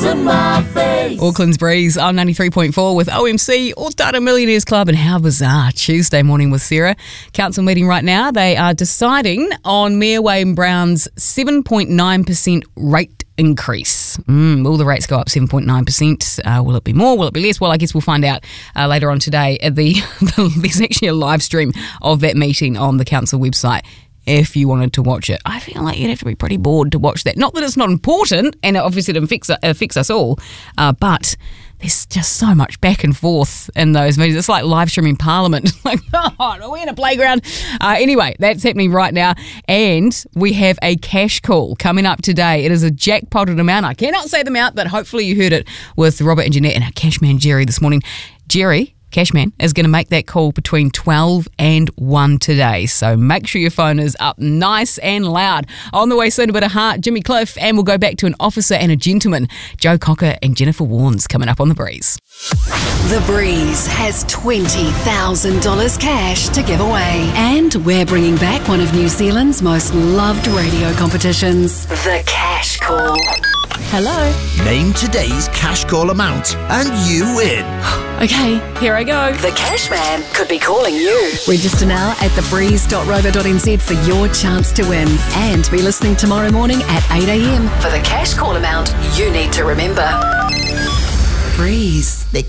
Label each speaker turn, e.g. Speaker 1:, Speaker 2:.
Speaker 1: to my face.
Speaker 2: Auckland's Breeze on 93.4 with OMC, All Data Millionaires Club, and how bizarre. Tuesday morning with Sarah. Council meeting right now. They are deciding on Mayor Wayne Brown's 7.9% rate increase. Will the rates go up 7.9%? Will it be more? Will it be less? Well, I guess we'll find out later on today. There's actually a live stream of that meeting on the council website if you wanted to watch it. I feel like you'd have to be pretty bored to watch that. Not that it's not important, and obviously it affects us all, but there's just so much back and forth in those meetings. It's like live streaming Parliament. Like, oh, are we in a playground? Anyway, that's happening right now. And we have a cash call coming up today. It is a jackpotted amount. I cannot say the amount, but hopefully you heard it with Robert and Jeanette and our cashman Jerry this morning. Jerry, Cashman, is going to make that call between 12 and 1 today. So make sure your phone is up nice and loud. On the way soon, a bit of heart, Jimmy Cliff, and we'll go back to an officer and a gentleman. Joe Cocker and Jennifer Warnes coming up on The Breeze.
Speaker 3: The Breeze has $20,000 cash to give away. And we're bringing back one of New Zealand's most loved radio competitions, the Cash Call.
Speaker 2: Hello.
Speaker 4: Name today's cash call amount and you win.
Speaker 2: Okay, here I go.
Speaker 3: The Cashman could be calling you. Register now at thebreeze.rover.nz for your chance to win. And be listening tomorrow morning at 8 a.m. for the cash call amount you need to remember. Breeze.